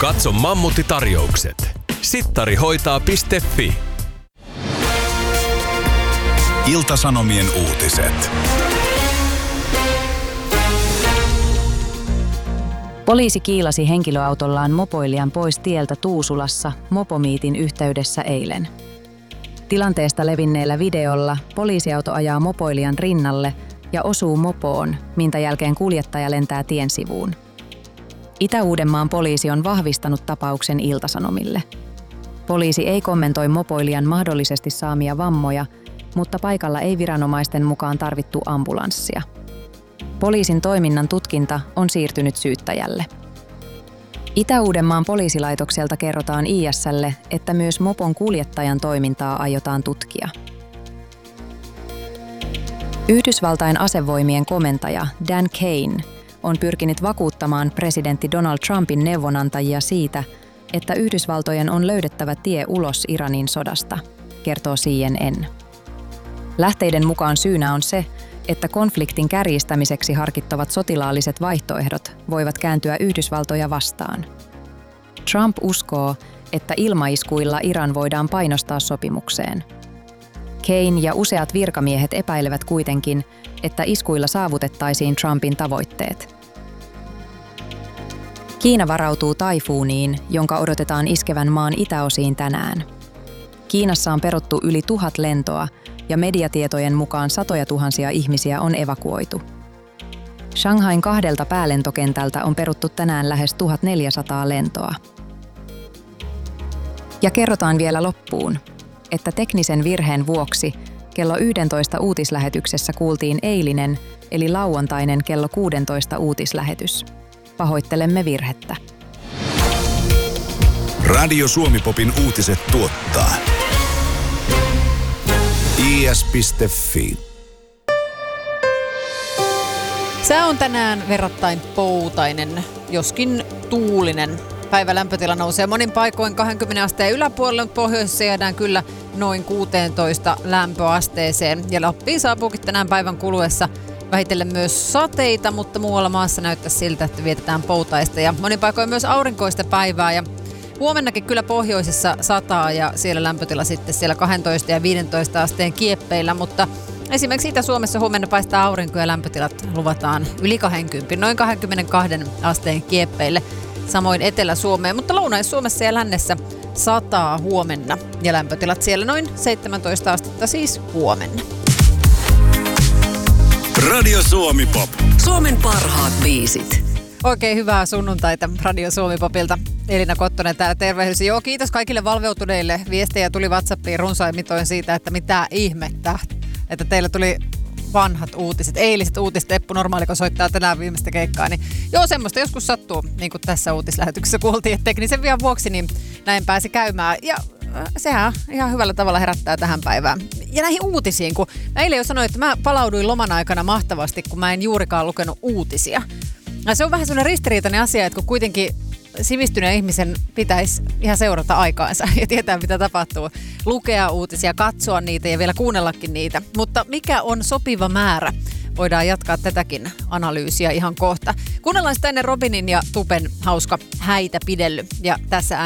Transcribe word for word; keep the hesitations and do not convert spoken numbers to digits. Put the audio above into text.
Katso Mammutti-tarjoukset. sittarihoitaa piste fi. Ilta-Sanomien uutiset. Poliisi kiilasi henkilöautollaan mopoilijan pois tieltä Tuusulassa mopomiitin yhteydessä eilen. Tilanteesta levinneellä videolla poliisiauto ajaa mopoilijan rinnalle ja osuu mopoon, minkä jälkeen kuljettaja lentää tien sivuun. Itä-Uudenmaan poliisi on vahvistanut tapauksen Ilta-Sanomille. Poliisi ei kommentoi mopoilijan mahdollisesti saamia vammoja, mutta paikalla ei viranomaisten mukaan tarvittu ambulanssia. Poliisin toiminnan tutkinta on siirtynyt syyttäjälle. Itä-Uudenmaan poliisilaitokselta kerrotaan I S:lle, että myös mopon kuljettajan toimintaa aiotaan tutkia. Yhdysvaltain asevoimien komentaja Dan Kane on pyrkinyt vakuuttamaan presidentti Donald Trumpin neuvonantajia siitä, että Yhdysvaltojen on löydettävä tie ulos Iranin sodasta, kertoo C N N. Lähteiden mukaan syynä on se, että konfliktin kärjistämiseksi harkittavat sotilaalliset vaihtoehdot voivat kääntyä Yhdysvaltoja vastaan. Trump uskoo, että ilmaiskuilla Iran voidaan painostaa sopimukseen. Kane ja useat virkamiehet epäilevät kuitenkin, että iskuilla saavutettaisiin Trumpin tavoitteet. Kiina varautuu taifuuniin, jonka odotetaan iskevän maan itäosiin tänään. Kiinassa on peruttu yli tuhat lentoa ja mediatietojen mukaan satoja tuhansia ihmisiä on evakuoitu. Shanghain kahdelta päälentokentältä on peruttu tänään lähes tuhatneljäsataa lentoa. Ja kerrotaan vielä loppuun, että teknisen virheen vuoksi kello yksitoista uutislähetyksessä kuultiin eilinen eli lauantainen kello kuusitoista uutislähetys. Pahoittelemme virhettä. Radio Suomi-popin uutiset tuottaa i s piste fi. Sää on tänään verrattain poutainen, joskin tuulinen. Päivän lämpötila nousee monin paikoin kaksikymmentä asteen yläpuolelle, mutta pohjoisessa jäädään kyllä noin kuusitoista lämpöasteeseen. Ja Lappiin saapuukin tänään päivän kuluessa vähitellen myös sateita, mutta muualla maassa näyttää siltä, että vietetään poutaista ja monin paikoin myös aurinkoista päivää. Ja huomennakin kyllä pohjoisessa sataa ja siellä lämpötila sitten siellä kaksitoista ja viisitoista asteen kieppeillä, mutta esimerkiksi Itä-Suomessa huomenna paistaa aurinko ja lämpötilat luvataan yli kaksikymmentä, noin kaksikymmentäkaksi asteen kieppeille. Samoin Etelä-Suomeen, mutta Lounais-Suomessa ja lännessä sataa huomenna ja lämpötilat siellä noin seitsemäntoista astetta siis huomenna. Radio Suomi-pop. Suomen parhaat biisit. Oikein hyvää sunnuntaita Radio Suomi-popilta. Elina Kottonen täällä tervehdys. Joo, kiitos kaikille valveutuneille. Viestejä tuli WhatsAppiin runsain mitoin siitä, että mitä ihmettä, että teillä tuli vanhat uutiset, eiliset uutiset. Eppu Normaaliko soittaa tänään viimeistä keikkaa, niin joo, semmoista joskus sattuu, niin kuin tässä uutislähetyksessä kuultiin, että teknisen vian vuoksi niin näin pääsi käymään. Ja äh, sehän ihan hyvällä tavalla herättää tähän päivään. Ja näihin uutisiin, kun mä eilen jo sanoin, että mä palauduin loman aikana mahtavasti, kun mä en juurikaan lukenut uutisia. Ja se on vähän sellainen ristiriitainen asia, että kun kuitenkin sivistyneen ihmisen pitäisi ihan seurata aikaansa ja tietää, mitä tapahtuu. Lukea uutisia, katsoa niitä ja vielä kuunnellakin niitä. Mutta mikä on sopiva määrä? Voidaan jatkaa tätäkin analyysiä ihan kohta. Kuunnellaan sitä ennen Robinin ja Tupen hauska Häitä pidelly. Ja tässä